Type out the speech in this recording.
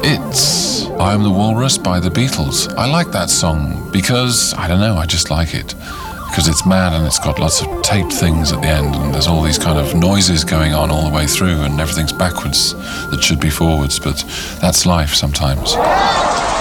It's I Am the Walrus by the Beatles. I like that song because, I don't know, I just like it. Because it's mad and it's got lots of taped things at the end and there's all these kind of noises going on all the way through and everything's backwards that should be forwards, but that's life sometimes.